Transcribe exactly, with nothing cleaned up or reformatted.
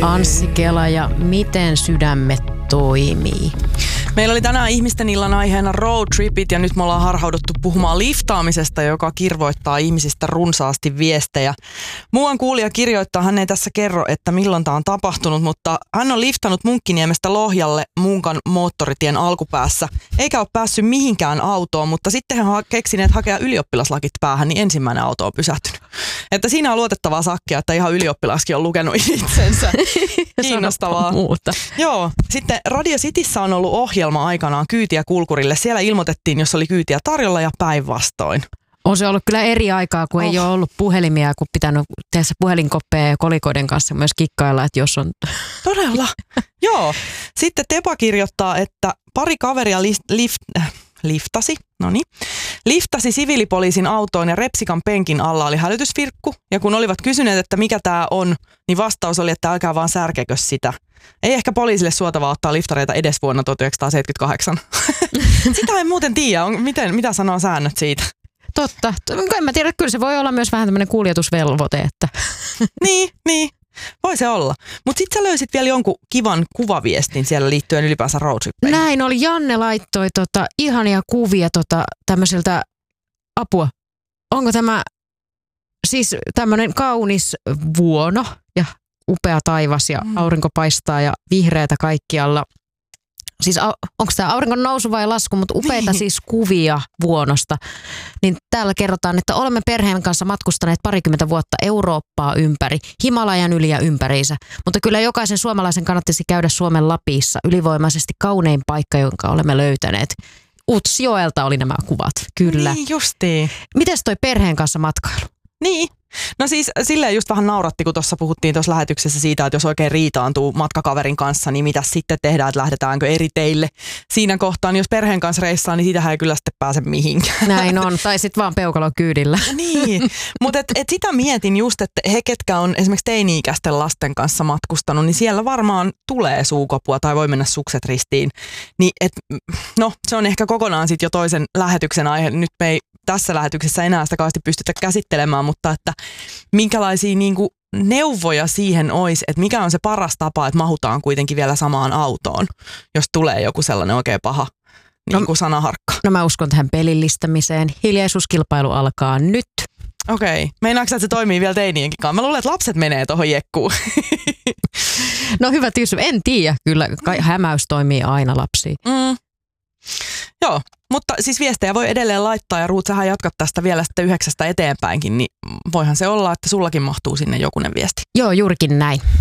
Anssi Kela ja miten sydämet toimii. Meillä oli tänään ihmisten illan aiheena road tripit ja nyt me ollaan harhauduttu puhumaan liftaamisesta, joka kirvoittaa ihmisistä runsaasti viestejä. Muuan kuulija kirjoittaa, hän ei tässä kerro, että milloin tämä on tapahtunut, mutta hän on liftanut Munkkiniemestä Lohjalle Munkan moottoritien alkupäässä. Eikä ole päässyt mihinkään autoon, mutta sitten hän on keksineet hakea ylioppilaslakit päähän, niin ensimmäinen auto on pysähtynyt. Että siinä on luotettavaa sakkia, että ihan ylioppilaskin on lukenut itsensä. Kiinnostavaa. Muuta. Joo. Sitten Radio Cityssä on ollut ohjelma aikanaan Kyytiä kulkurille. Siellä ilmoitettiin, jos oli kyytiä tarjolla ja päinvastoin. On se ollut kyllä eri aikaa, kun oh. ei ole ollut puhelimia, kun pitänyt tehdä puhelinkoppeja ja kolikoiden kanssa myös kikkailla, että jos on... Todella? Joo. Sitten Tepa kirjoittaa, että pari kaveria lift, lift, äh, liftasi, no niin, liftasi siviilipoliisin autoon ja repsikan penkin alla oli hälytysfirkku. Ja kun olivat kysyneet, että mikä tämä on, niin vastaus oli, että älkää vaan särkekö sitä. Ei ehkä poliisille suotavaa ottaa liftareita edes vuonna tuhatyhdeksänsataaseitsemänkymmentäkahdeksan. Sitä en muuten tiedä. On, miten, mitä sanoo säännöt siitä? Totta. En mä tiedä, kyllä se voi olla myös vähän tämmöinen kuljetusvelvoite. Että. Niin, niin. Voi se olla. Mutta sitten sä löysit vielä jonkun kivan kuvaviestin siellä liittyen ylipäänsä roadtrippeihin. Näin oli. Janne laittoi tota, ihania kuvia tota, tämmöiseltä apua. Onko tämä siis tämmöinen kaunis vuono ja upea taivas ja aurinko paistaa ja vihreätä kaikkialla. Siis onko tämä auringon nousu vai lasku, mutta upeita siis kuvia vuonosta. Niin täällä kerrotaan, että olemme perheen kanssa matkustaneet parikymmentä vuotta Eurooppaa ympäri, Himalajan yli ja ympäriinsä. Mutta kyllä jokaisen suomalaisen kannattaisi käydä Suomen Lapissa, ylivoimaisesti kaunein paikka, jonka olemme löytäneet. Utsjoelta oli nämä kuvat, kyllä. Niin justiin. Mites toi perheen kanssa matkailu? Niin. No siis silleen just vähän nauratti, kun tuossa puhuttiin tuossa lähetyksessä siitä, että jos oikein riitaantuu matkakaverin kanssa, niin mitä sitten tehdään, että lähdetäänkö eri teille siinä kohtaa. Niin jos perheen kanssa reissaa, niin siitähän ei kyllä sitten pääse mihinkään. Näin on, tai sitten vaan peukalon kyydillä. Niin, mutta et, et sitä mietin just, että he, ketkä on esimerkiksi teini-ikäisten lasten kanssa matkustanut, niin siellä varmaan tulee suukopua tai voi mennä sukset ristiin. Niin et, no se on ehkä kokonaan sitten jo toisen lähetyksen aihe. Nyt me ei tässä lähetyksessä enää sitä kauheasti pystytä käsittelemään, mutta että minkälaisia niin kuin neuvoja siihen olisi, että mikä on se paras tapa, että mahutaan kuitenkin vielä samaan autoon, jos tulee joku sellainen oikein paha niin kuin no, sanaharkka. No mä uskon tähän pelillistämiseen. Hiljaisuuskilpailu alkaa nyt. Okei. Okay. Meinaatko, että se toimii vielä teinienkin kanssa? Mä luulen, että lapset menee tuohon jekkuun. No hyvä tietysti. En tiedä. Kyllä hämäys toimii aina lapsiin. Mm. Joo, mutta siis viestejä voi edelleen laittaa ja Ruut, sähän jatkat tästä vielä sitten yhdeksästä eteenpäinkin, niin voihan se olla, että sullakin mahtuu sinne jokunen viesti. Joo, juurikin näin.